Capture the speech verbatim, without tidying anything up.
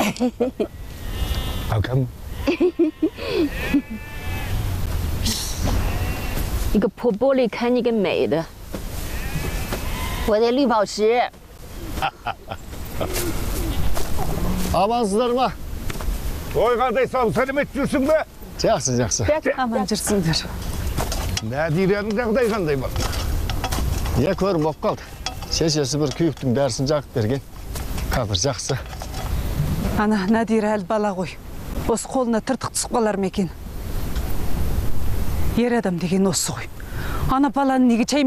好看吗？ 一个破玻璃看你个美的，我的绿宝石。 Amansızlar mı? Oy kardeşim selamet diyorsun be. Жақсы, жақсы. Аман жүрсіңдер. Ne diyeceğin жағдай қандай бak. Я көріп болып қалды. Шешесі бір күйіктің дәрісін жағып берген. Қазір жақсы. Ана Надира әлі бала ғой. Осы қолына тыртық түсіп қалар ма екен? Ер адам деген осы ғой. Ана баланы неге чай